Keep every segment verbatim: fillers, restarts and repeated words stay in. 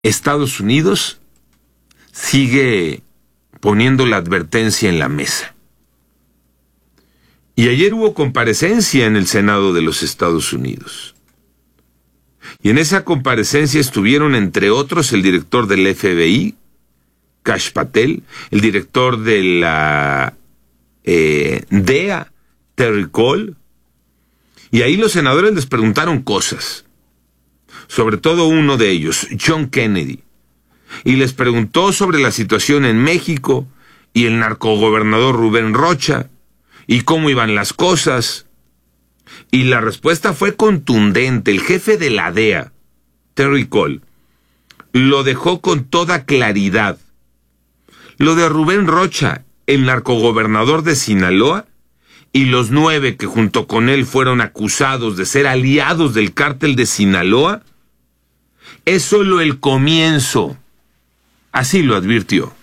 Estados Unidos sigue poniendo la advertencia en la mesa. Y ayer hubo comparecencia en el Senado de los Estados Unidos. Y en esa comparecencia estuvieron, entre otros, el director del F B I, Kash Patel, el director de la eh, D E A, Terry Cole, y ahí los senadores les preguntaron cosas, sobre todo uno de ellos, John Kennedy, y les preguntó sobre la situación en México y el narcogobernador Rubén Rocha, y cómo iban las cosas, y la respuesta fue contundente. El jefe de la D E A, Terry Cole, lo dejó con toda claridad. Lo de Rubén Rocha, el narcogobernador de Sinaloa, y los nueve que junto con él fueron acusados de ser aliados del cártel de Sinaloa, es solo el comienzo. Así lo advirtió.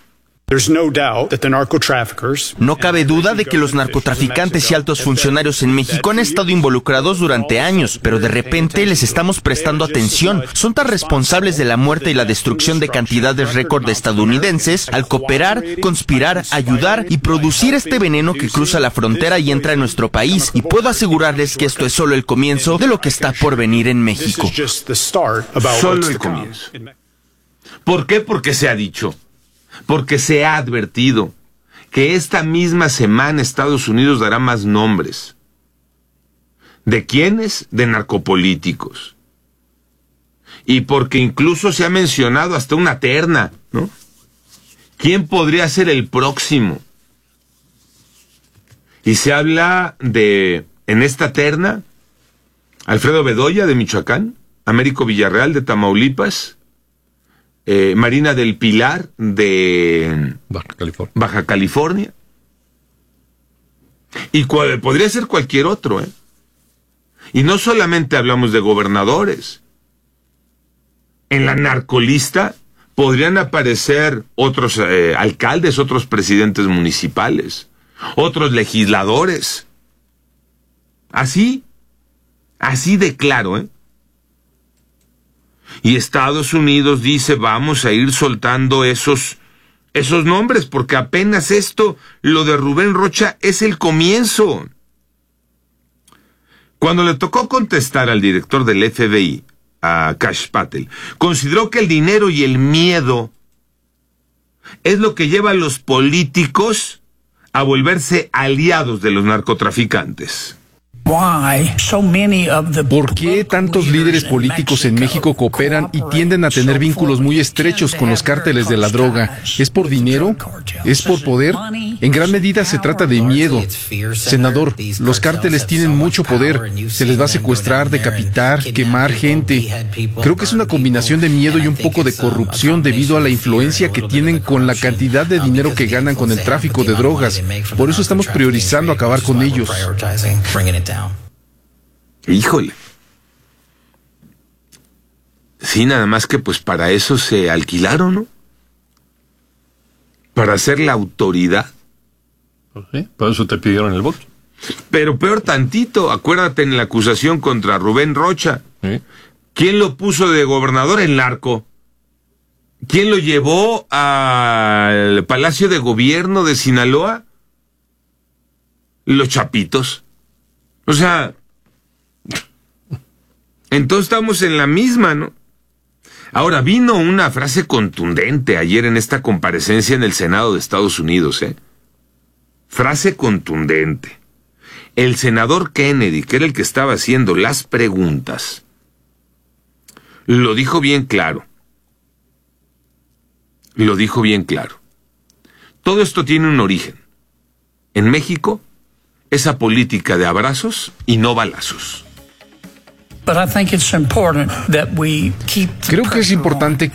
No cabe duda de que los narcotraficantes y altos funcionarios en México han estado involucrados durante años, pero de repente les estamos prestando atención. Son tan responsables de la muerte y la destrucción de cantidades récord de estadounidenses al cooperar, conspirar, ayudar y producir este veneno que cruza la frontera y entra en nuestro país. Y puedo asegurarles que esto es solo el comienzo de lo que está por venir en México. Solo el comienzo. ¿Por qué? Porque se ha dicho. Porque se ha advertido que esta misma semana Estados Unidos dará más nombres. ¿De quiénes? De narcopolíticos. Y porque incluso se ha mencionado hasta una terna, ¿no? ¿Quién podría ser el próximo? Y se habla de, en esta terna, Alfredo Bedoya de Michoacán, Américo Villarreal de Tamaulipas, Eh, Marina del Pilar de Baja California. Baja California. Y cual, podría ser cualquier otro, ¿eh? Y no solamente hablamos de gobernadores. En la narcolista podrían aparecer otros eh, alcaldes, otros presidentes municipales, otros legisladores. Así, así de claro, ¿eh? Y Estados Unidos dice, vamos a ir soltando esos, esos nombres, porque apenas esto, lo de Rubén Rocha, es el comienzo. Cuando le tocó contestar al director del F B I, a Kash Patel, consideró que el dinero y el miedo es lo que lleva a los políticos a volverse aliados de los narcotraficantes. ¿Por qué tantos líderes políticos en México cooperan y tienden a tener vínculos muy estrechos con los cárteles de la droga? ¿Es por dinero? ¿Es por poder? En gran medida se trata de miedo. Senador, los cárteles tienen mucho poder. Se les va a secuestrar, decapitar, quemar gente. Creo que es una combinación de miedo y un poco de corrupción debido a la influencia que tienen con la cantidad de dinero que ganan con el tráfico de drogas. Por eso estamos priorizando acabar con ellos. Híjole. Sí, nada más que pues para eso se alquilaron, ¿no? Para ser la autoridad. Pues sí, por eso te pidieron el voto. Pero peor tantito, acuérdate en la acusación contra Rubén Rocha. ¿Sí? ¿Quién lo puso de gobernador? El narco. ¿Quién lo llevó al Palacio de Gobierno de Sinaloa? Los chapitos. O sea, entonces estamos en la misma, ¿no? Ahora, vino una frase contundente ayer en esta comparecencia en el Senado de Estados Unidos, ¿eh? Frase contundente. El senador Kennedy, que era el que estaba haciendo las preguntas, lo dijo bien claro. Lo dijo bien claro. Todo esto tiene un origen. En México, esa política de abrazos y no balazos. Creo que es importante